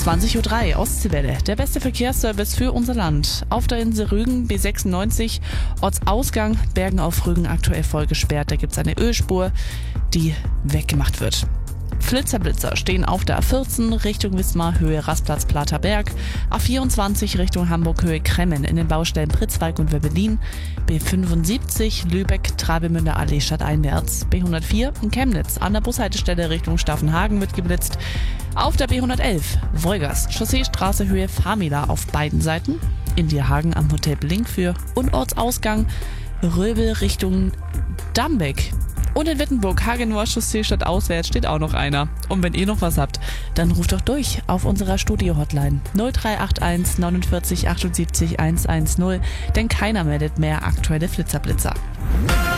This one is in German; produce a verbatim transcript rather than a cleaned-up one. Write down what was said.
zwanzig Uhr drei, Ostseewelle, der beste Verkehrsservice für unser Land. Auf der Insel Rügen B sechsundneunzig, Ortsausgang, Bergen auf Rügen aktuell voll gesperrt. Da gibt es eine Ölspur, die weggemacht wird. Flitzer-Blitzer stehen auf der A vierzehn Richtung Wismar, Höhe Rastplatz Platerberg, A vierundzwanzig Richtung Hamburg, Höhe Kremmen in den Baustellen Pritzwalk und Werbelin, B fünfundsiebzig Lübeck, Travemünder Allee stadteinwärts, B hundertvier in Chemnitz an der Bushaltestelle Richtung Staffenhagen wird geblitzt, auf der B hundertelf Wolgast, Chausseestraße Höhe Famila auf beiden Seiten, Indierhagen am Hotel Blink für und Ortsausgang Röbel Richtung Dambeck. Und in Wittenburg, Hagenauer Chaussee statt auswärts steht auch noch einer. Und wenn ihr noch was habt, dann ruft doch durch auf unserer Studio-Hotline null drei acht eins neunundvierzig achtundsiebzig hundertzehn, denn keiner meldet mehr aktuelle Flitzer-Blitzer.